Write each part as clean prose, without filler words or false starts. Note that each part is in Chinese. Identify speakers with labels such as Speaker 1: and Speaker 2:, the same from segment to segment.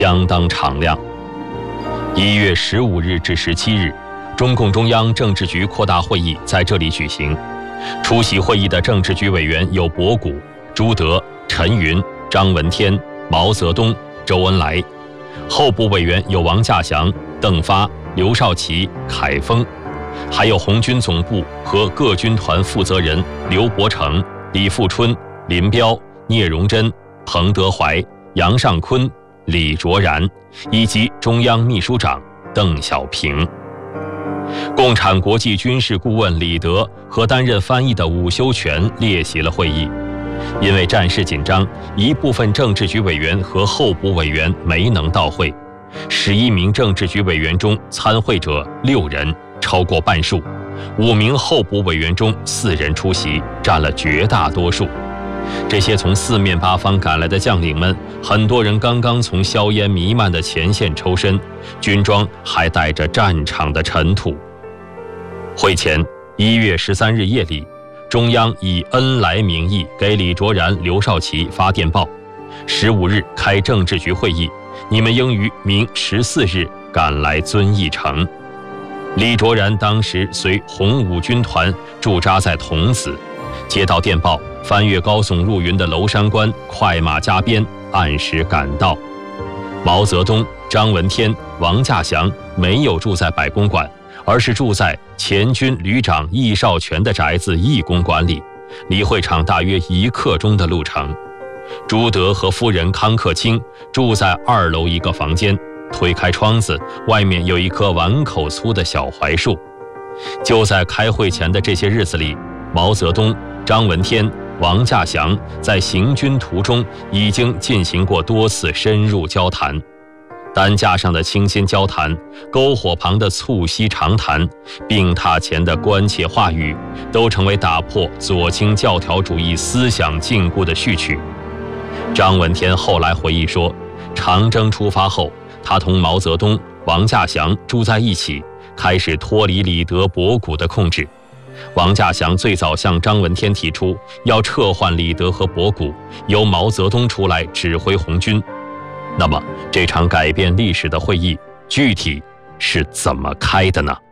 Speaker 1: 相当敞亮。1月15日至17日，中共中央政治局扩大会议在这里举行。出席会议的政治局委员有博古、朱德、陈云、张闻天、毛泽东、周恩来；候补委员有王稼祥、邓发、刘少奇、凯丰，还有红军总部和各军团负责人刘伯承、李富春、林彪、聂荣臻、彭德怀、杨尚昆、李卓然，以及中央秘书长邓小平。共产国际军事顾问李德和担任翻译的伍修权列席了会议。因为战事紧张，一部分政治局委员和候补委员没能到会。11名政治局委员中参会者6人，超过半数；5名候补委员中4人出席，占了绝大多数。这些从四面八方赶来的将领们，很多人刚刚从硝烟弥漫的前线抽身，军装还带着战场的尘土。会前1月13日夜里，中央以恩来名义给李卓然、刘少奇发电报：15日开政治局会议，你们应于明14日赶来遵义城。李卓然当时随红五军团驻扎在桐梓，接到电报，翻越高耸入云的娄山关，快马加鞭，按时赶到。毛泽东、张闻天、王稼祥没有住在百公馆，而是住在前军旅长易少全的宅子义公馆里，离会场大约1刻钟的路程。朱德和夫人康克清住在2楼一个房间，推开窗子，外面有一棵碗口粗的小槐树。就在开会前的这些日子里，毛泽东、张闻天、王稼祥在行军途中已经进行过多次深入交谈。担架上的倾心交谈，篝火旁的促膝长谈，病榻前的关切话语，都成为打破左倾教条主义思想禁锢的序曲。张闻天后来回忆说，长征出发后，他同毛泽东、王稼祥住在一起，开始脱离李德、博古的控制。王稼祥最早向张闻天提出要撤换李德和博古，由毛泽东出来指挥红军。那么这场改变历史的会议具体是怎么开的呢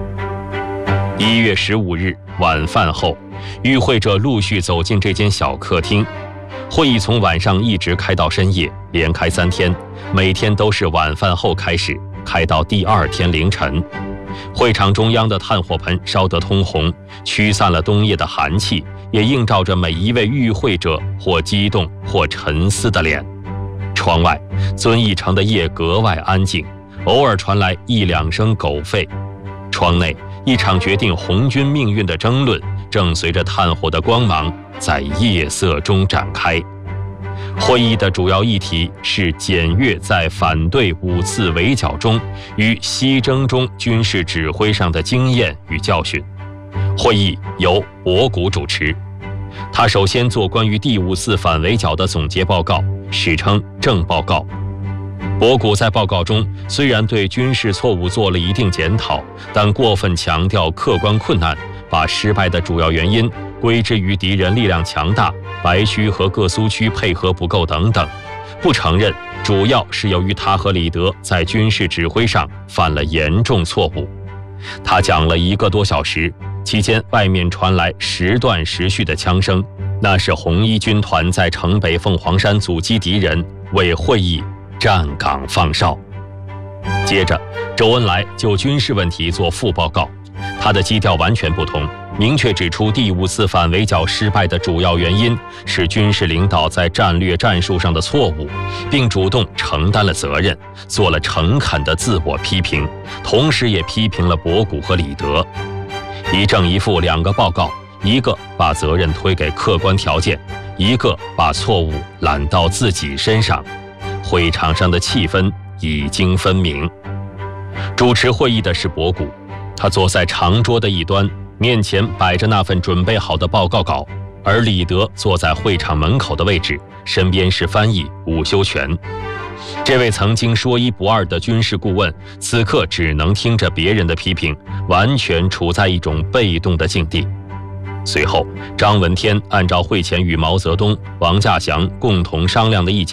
Speaker 1: ？1月15日晚饭后，与会者陆续走进这间小客厅。会议从晚上一直开到深夜，连开3天，每天都是晚饭后开始，开到第2天凌晨。会场中央的炭火盆烧得通红，驱散了冬夜的寒气，也映照着每一位与会者或激动或沉思的脸。窗外遵义城的夜格外安静，偶尔传来1、2声狗吠。窗内一场决定红军命运的争论正随着炭火的光芒在夜色中展开。会议的主要议题是检阅在反对5次围剿中与西征中军事指挥上的经验与教训。会议由博古主持，他首先做关于第5次反围剿的总结报告，史称正报告。博古在报告中虽然对军事错误做了一定检讨，但过分强调客观困难，把失败的主要原因归之于敌人力量强大、白区和各苏区配合不够等等，不承认主要是由于他和李德在军事指挥上犯了严重错误。他讲了1个多小时，期间外面传来时断时续的枪声，那是红一军团在城北凤凰山阻击敌人，为会议站岗放哨。接着，周恩来就军事问题做副报告，他的基调完全不同，明确指出第5次反围剿失败的主要原因是军事领导在战略战术上的错误，并主动承担了责任，做了诚恳的自我批评，同时也批评了博古和李德。一正一负2个报告，一个把责任推给客观条件，一个把错误揽到自己身上。会场上的气氛已经分明。主持会议的是博古，他坐在长桌的一端，面前摆着那份准备好的报告稿，而李德坐在会场门口的位置，身边是翻译伍修权。这位曾经说1不2的军事顾问，此刻只能听着别人的批评，完全处在一种被动的境地。随后，张闻天按照会前与毛泽东、王稼祥共同商量的意见，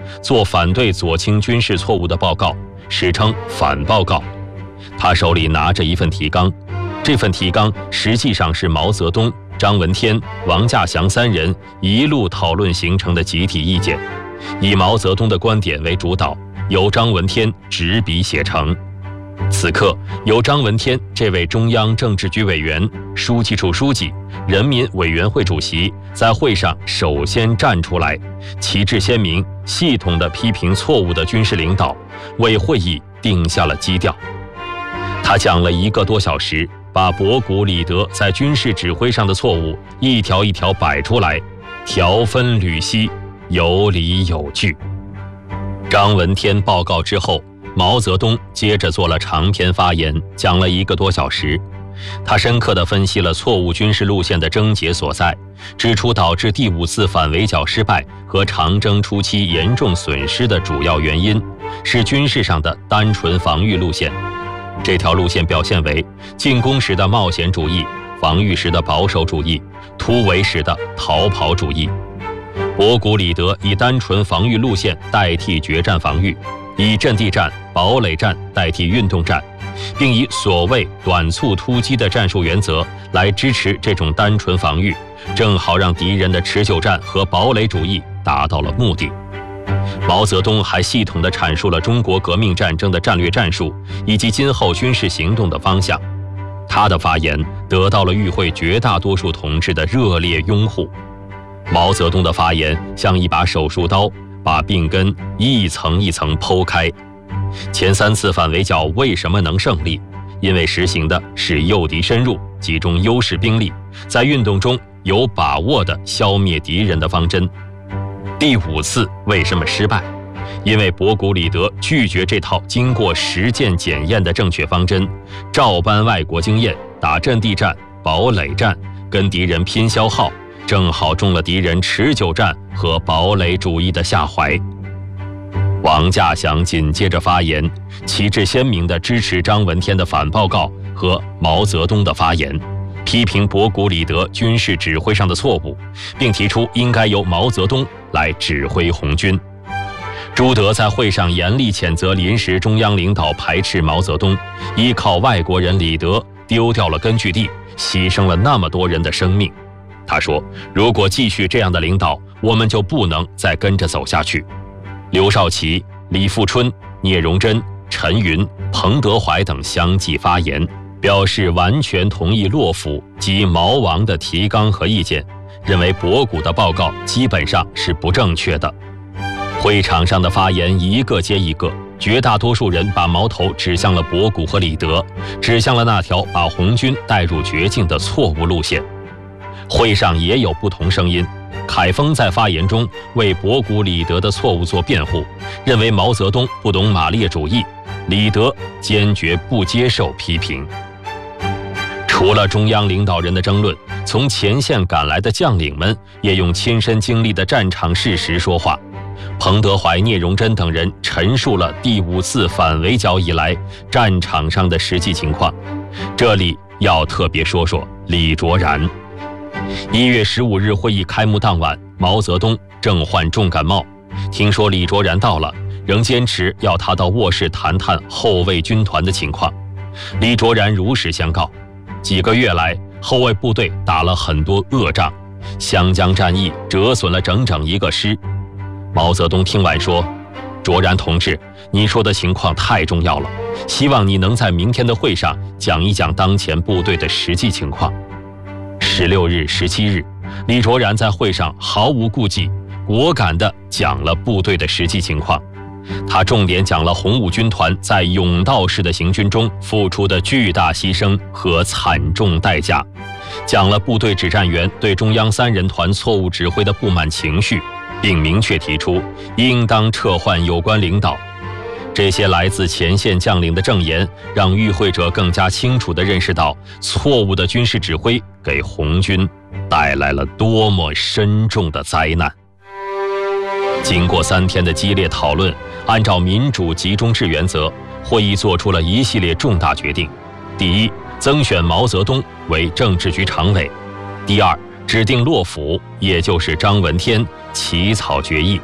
Speaker 1: 做反对左倾军事错误的报告，史称反报告。他手里拿着一份提纲，这份提纲实际上是毛泽东、张闻天、王稼祥3人一路讨论形成的集体意见，以毛泽东的观点为主导，由张闻天执笔写成。此刻，由张闻天这位中央政治局委员、书记处书记、人民委员会主席在会上首先站出来，旗帜鲜明、系统地批评错误的军事领导，为会议定下了基调。他讲了1个多小时，把博古、李德在军事指挥上的错误一条一条摆出来，条分缕析，有理有据。张闻天报告之后，毛泽东接着做了长篇发言，讲了1个多小时。他深刻地分析了错误军事路线的症结所在，指出导致第5次反围剿失败和长征初期严重损失的主要原因是军事上的单纯防御路线。这条路线表现为进攻时的冒险主义，防御时的保守主义，突围时的逃跑主义。博古、李德以单纯防御路线代替决战防御，以阵地战、堡垒战代替运动战，并以所谓短促突击的战术原则来支持这种单纯防御，正好让敌人的持久战和堡垒主义达到了目的。毛泽东还系统地阐述了中国革命战争的战略战术以及今后军事行动的方向。他的发言得到了与会绝大多数同志的热烈拥护。毛泽东的发言像一把手术刀，把病根一层一层剖开。前3次反围剿为什么能胜利？因为实行的是诱敌深入、集中优势兵力，在运动中有把握地消灭敌人的方针。第5次为什么失败？因为博古、李德拒绝这套经过实践检验的正确方针，照搬外国经验，打阵地战、堡垒战，跟敌人拼消耗，正好中了敌人持久战和堡垒主义的下怀。王稼祥紧接着发言，旗帜鲜明地支持张闻天的反报告和毛泽东的发言，批评博古、李德军事指挥上的错误，并提出应该由毛泽东来指挥红军。朱德在会上严厉谴责临时中央领导排斥毛泽东，依靠外国人李德丢掉了根据地，牺牲了那么多人的生命。他说，如果继续这样的领导，我们就不能再跟着走下去。刘少奇、李富春、聂荣臻、陈云、彭德怀等相继发言，表示完全同意洛甫及毛王的提纲和意见，认为博古的报告基本上是不正确的。会场上的发言一个接一个，绝大多数人把矛头指向了博古和李德，指向了那条把红军带入绝境的错误路线。会上也有不同声音，凯丰在发言中为博古、李德的错误做辩护，认为毛泽东不懂马列主义，李德坚决不接受批评。除了中央领导人的争论，从前线赶来的将领们也用亲身经历的战场事实说话。彭德怀、聂荣臻等人陈述了第5次反围剿以来战场上的实际情况。这里要特别说说李卓然。1月15日会议开幕当晚，毛泽东正患重感冒，听说李卓然到了，仍坚持要他到卧室谈谈后卫军团的情况。李卓然如实相告，几个月来后卫部队打了很多恶仗，湘江战役折损了整整1个师。毛泽东听完说，卓然同志，你说的情况太重要了，希望你能在明天的会上讲一讲当前部队的实际情况。16日、17日，李卓然在会上毫无顾忌，果敢地讲了部队的实际情况。他重点讲了红五军团在甬道式的行军中付出的巨大牺牲和惨重代价，讲了部队指战员对中央3人团错误指挥的不满情绪，并明确提出应当撤换有关领导。这些来自前线将领的证言，让与会者更加清楚地认识到错误的军事指挥给红军带来了多么深重的灾难。经过3天的激烈讨论，按照民主集中制原则，会议作出了一系列重大决定。第一，增选毛泽东为政治局常委；第二，指定洛甫，也就是张闻天起草决议，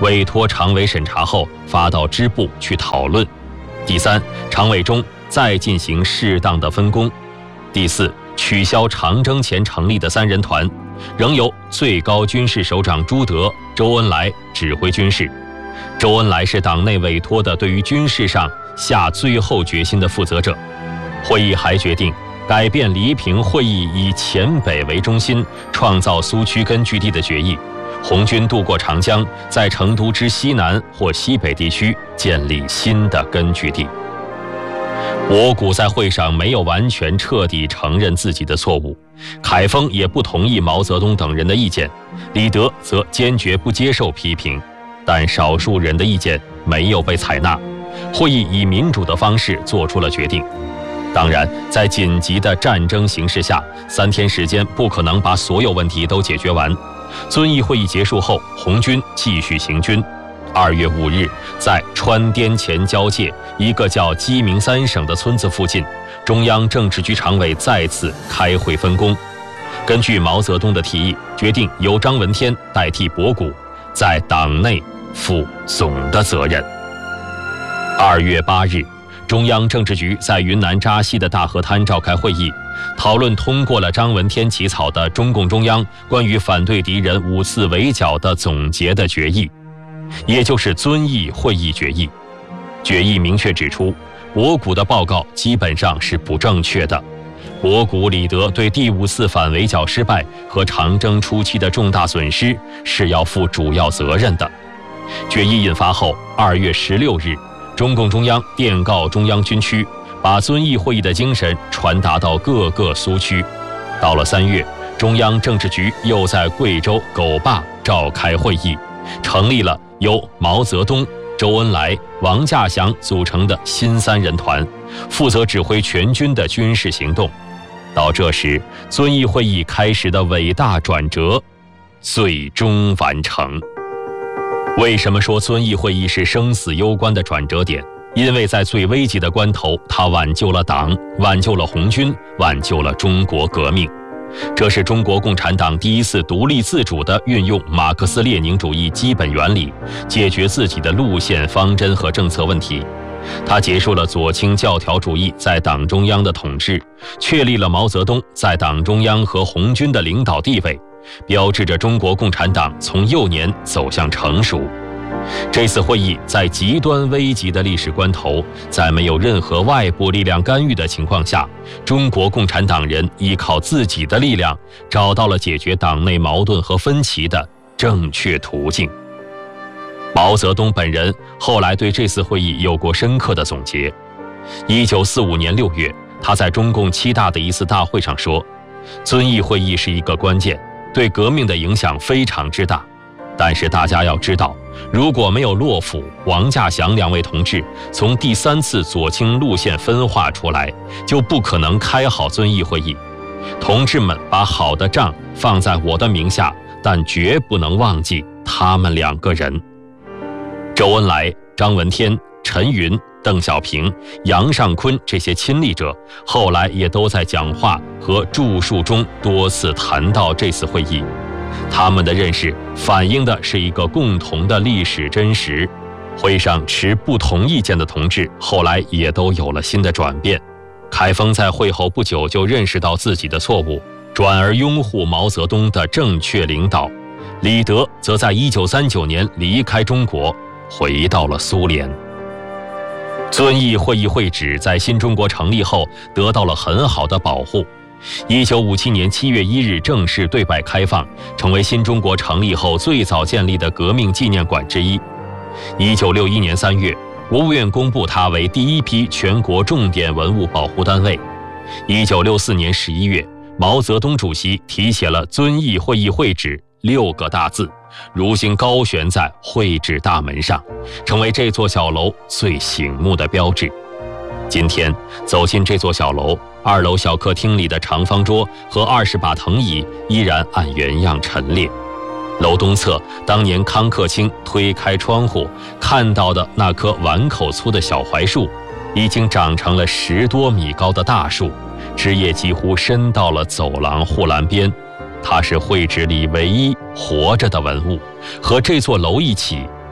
Speaker 1: 委托常委审查后发到支部去讨论。第三，常委中再进行适当的分工。第四，取消长征前成立的3人团，仍由最高军事首长朱德、周恩来指挥军事。周恩来是党内委托的对于军事上下最后决心的负责者。会议还决定改变黎平会议以黔北为中心，创造苏区根据地的决议，红军渡过长江，在成都之西南或西北地区建立新的根据地。博古在会上没有完全彻底承认自己的错误，凯丰也不同意毛泽东等人的意见，李德则坚决不接受批评，但少数人的意见没有被采纳。会议以民主的方式做出了决定。当然，在紧急的战争形势下，3天时间不可能把所有问题都解决完。遵义会议结束后，红军继续行军。2月5日，在川滇黔交界一个叫鸡鸣3省的村子附近，中央政治局常委再次开会分工。根据毛泽东的提议，决定由张闻天代替博古，在党内负总的责任。2月8日，中央政治局在云南扎西的大河滩召开会议，讨论通过了张闻天起草的中共中央关于反对敌人5次围剿的总结的决议，也就是遵义会议决议。决议明确指出，博古的报告基本上是不正确的，博古、李德对第5次反围剿失败和长征初期的重大损失是要负主要责任的。决议印发后，2月16日，中共中央电告中央军区，把遵义会议的精神传达到各个苏区。到了3月，中央政治局又在贵州狗坝召开会议，成立了由毛泽东、周恩来、王稼祥组成的新3人团，负责指挥全军的军事行动。到这时，遵义会议开始的伟大转折最终完成。为什么说遵义会议是生死攸关的转折点？因为在最危急的关头，它挽救了党，挽救了红军，挽救了中国革命。这是中国共产党第一次独立自主地运用马克思列宁主义基本原理，解决自己的路线、方针和政策问题。它结束了左倾教条主义在党中央的统治，确立了毛泽东在党中央和红军的领导地位，标志着中国共产党从幼年走向成熟。这次会议在极端危急的历史关头，在没有任何外部力量干预的情况下，中国共产党人依靠自己的力量，找到了解决党内矛盾和分歧的正确途径。毛泽东本人后来对这次会议有过深刻的总结。1945年6月，他在中共7大的一次大会上说，遵义会议是一个关键，对革命的影响非常之大。但是大家要知道，如果没有骆甫、王稼祥2位同志从第3次左倾路线分化出来，就不可能开好遵义会议。同志们把好的账放在我的名下，但绝不能忘记他们2个人。周恩来、张闻天、陈云、邓小平、杨尚昆这些亲历者，后来也都在讲话和著述中多次谈到这次会议。他们的认识反映的是一个共同的历史真实。会上持不同意见的同志后来也都有了新的转变。凯丰在会后不久就认识到自己的错误，转而拥护毛泽东的正确领导。李德则在1939年离开中国，回到了苏联。遵义会议会址在新中国成立后得到了很好的保护。1957年7月1日正式对外开放，成为新中国成立后最早建立的革命纪念馆之一。1961年3月，国务院公布它为第1批全国重点文物保护单位。1964年11月，毛泽东主席题写了遵义会议会址6个大字，如今高悬在会址大门上，成为这座小楼最醒目的标志。今天走进这座小楼，2楼小客厅里的长方桌和20把藤椅依然按原样陈列。楼东侧，当年康克清推开窗户看到的那棵碗口粗的小槐树，已经长成了10多米高的大树，枝叶几乎伸到了走廊护栏边。它是会址里唯一活着的文物，和这座楼一起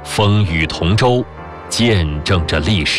Speaker 1: 风雨同舟，见证着历史。